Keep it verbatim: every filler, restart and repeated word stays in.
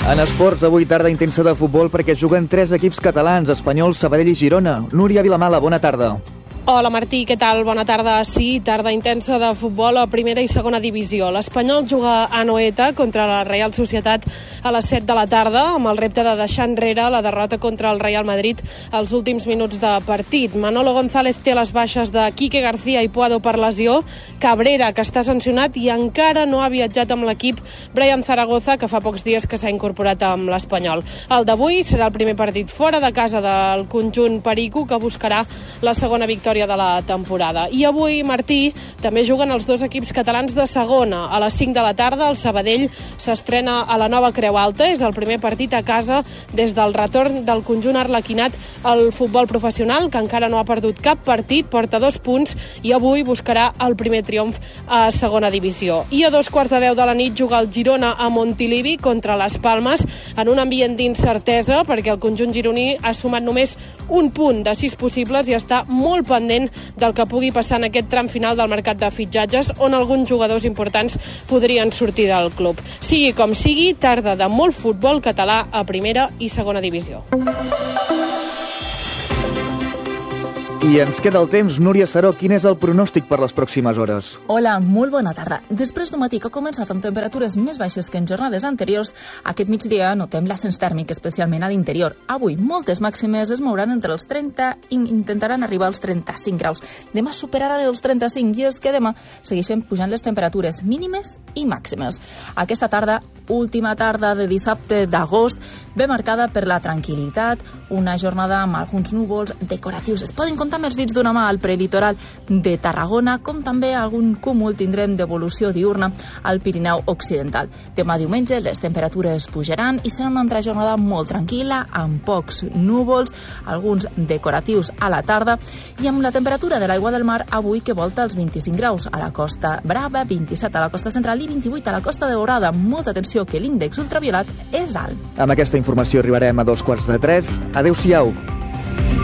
En esports, avui tarda intensa de futbol perquè juguen tres equips catalans, Espanyol, Sabadell i Girona. Núria Vilamala, bona tarda. Hola Martí, què tal? Bona tarda. Sí, tarda intensa de futbol a primera i segona divisió. L'Espanyol juga a Anoeta contra la Real Societat a les set de la tarda amb el repte de deixar enrere la derrota contra el Real Madrid als últims minuts de partit. Manolo González té les baixes de Quique García i Puado per lesió, Cabrera, que està sancionat i encara no ha viatjat amb l'equip, Brian Zaragoza, que fa pocs dies que s'ha incorporat amb l'Espanyol. El d'avui serà el primer partit fora de casa del conjunt perico, que buscarà la segona victòria de la temporada. I avui, Martí, també juguen els dos equips catalans de segona. A les cinc de la tarda, el Sabadell s'estrena a la nova Creu Alta. És el primer partit a casa des del retorn del conjunt arlequinat al futbol professional, que encara no ha perdut cap partit, porta dos punts i avui buscarà el primer triomf a segona divisió. I a dos quarts de deu de la nit juga el Girona a Montilivi contra les Palmes en un ambient d'incertesa perquè el conjunt gironí ha sumat només un punt de sis possibles i està molt pendent del que pugui passar en aquest tram final del mercat de fitxatges, on alguns jugadors importants podrien sortir del club. Sigui com sigui, tarda de molt futbol català a primera i segona divisió. I ens queda el temps. Núria Saró, quin és el pronòstic per les pròximes hores? Hola, molt bona tarda. Després d'un matí que ha començat amb temperatures més baixes que en jornades anteriors, aquest migdia notem l'ascens tèrmic, especialment a l'interior. Avui, moltes màximes es mouran entre els trenta i intentaran arribar als trenta-cinc graus. Demà superaran els trenta-cinc i és que demà segueixen pujant les temperatures mínimes i màximes. Aquesta tarda, última tarda de dissabte d'agost, ve marcada per la tranquil·litat, una jornada amb alguns núvols decoratius. Es poden comptar amb els dits d'una mà al prelitoral de Tarragona, com també algun cúmul tindrem d'evolució diurna al Pirineu Occidental. Demà diumenge les temperatures pujaran i serà una altra jornada molt tranquil·la, amb pocs núvols, alguns decoratius a la tarda i amb la temperatura de l'aigua del mar avui que volta els vint-i-cinc graus a la Costa Brava, vint-i-set a la costa central i vint-i-vuit a la Costa Daurada. Molta atenció que l'índex ultraviolat és alt. Amb aquesta informació arribarem a dos quarts de tres. Adéu-siau.